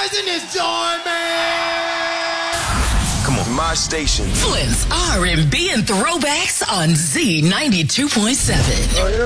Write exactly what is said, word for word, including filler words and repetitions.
guys in this joint, man. Come on, my station. Flynn's R and B and throwbacks on Z ninety-two point seven. Oh, yeah.